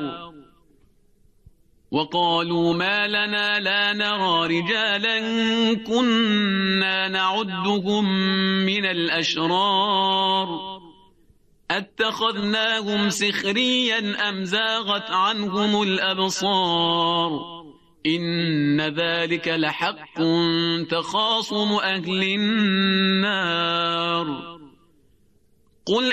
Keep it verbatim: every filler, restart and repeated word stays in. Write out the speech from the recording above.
وقالوا ما لنا لا نرى رجالا كنا نعدهم من الأشرار أتخذناهم سخريا أم زاغت عنهم الأبصار إن ذلك لحق تخاصم أهل النار قل